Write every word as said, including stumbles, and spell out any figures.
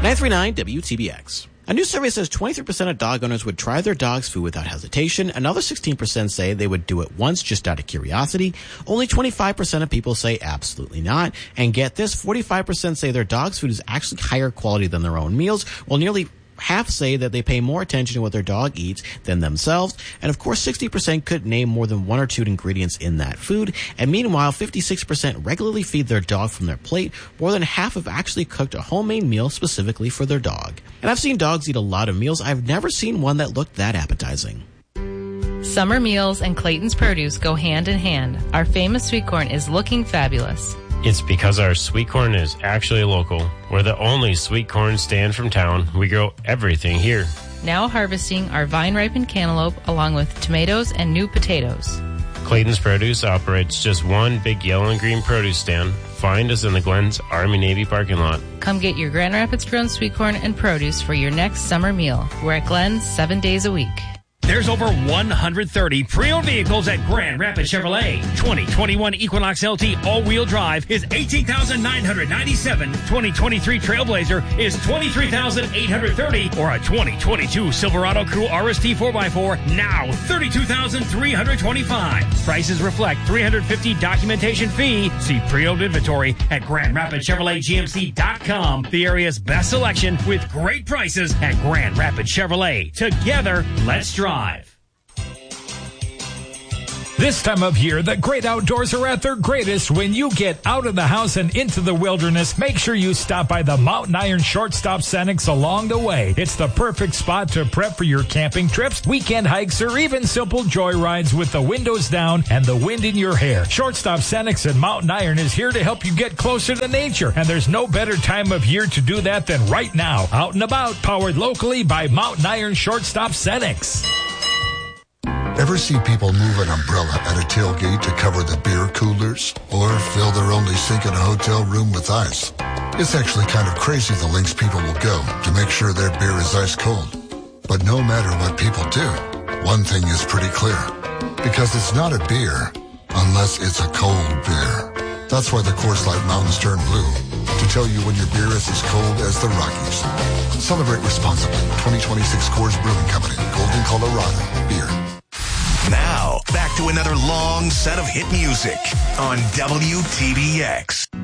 nine three nine W T B X. A new survey says twenty-three percent of dog owners would try their dog's food without hesitation. Another sixteen percent say they would do it once just out of curiosity. Only twenty-five percent of people say absolutely not. And get this, forty-five percent say their dog's food is actually higher quality than their own meals, while nearly half say that they pay more attention to what their dog eats than themselves. And of course, sixty percent could name more than one or two ingredients in that food. And meanwhile, fifty-six percent regularly feed their dog from their plate. More than half have actually cooked a homemade meal specifically for their dog. And I've seen dogs eat a lot of meals. I've never seen one that looked that appetizing. Summer meals and Clayton's produce go hand in hand. Our famous sweet corn is looking fabulous. It's because our sweet corn is actually local. We're the only sweet corn stand from town. We grow everything here. Now harvesting our vine-ripened cantaloupe along with tomatoes and new potatoes. Clayton's Produce operates just one big yellow and green produce stand. Find us in the Glens Army-Navy parking lot. Come get your Grand Rapids grown sweet corn and produce for your next summer meal. We're at Glens seven days a week. There's over one hundred thirty pre-owned vehicles at Grand Rapids Chevrolet. twenty twenty-one Equinox L T all-wheel drive is eighteen thousand nine hundred ninety-seven dollars. twenty twenty-three Trailblazer is twenty-three thousand eight hundred thirty dollars. Or a twenty twenty-two Silverado Crew R S T four by four, now thirty-two thousand three hundred twenty-five dollars. Prices reflect three hundred fifty dollars documentation fee. See pre-owned inventory at Grand Rapids Chevrolet G M C dot com. The area's best selection with great prices at Grand Rapids Chevrolet. Together, let's drive. This time of year, the great outdoors are at their greatest when you get out of the house and into the wilderness. Make sure you stop by the Mountain Iron Shortstop Cenex along the way. It's the perfect spot to prep for your camping trips, weekend hikes, or even simple joyrides with the windows down and the wind in your hair. Shortstop Cenex and Mountain Iron is here to help you get closer to nature, and there's no better time of year to do that than right now. Out and about, powered locally by Mountain Iron Shortstop Cenex. Ever see people move an umbrella at a tailgate to cover the beer coolers? Or fill their only sink in a hotel room with ice? It's actually kind of crazy the lengths people will go to make sure their beer is ice cold. But no matter what people do, one thing is pretty clear. Because it's not a beer unless it's a cold beer. That's why the Coors Light Mountains turn blue. To tell you when your beer is as cold as the Rockies. Celebrate responsibly. twenty twenty-six Coors Brewing Company. Golden, Colorado. Beer. Now, back to another long set of hit music on W T B X.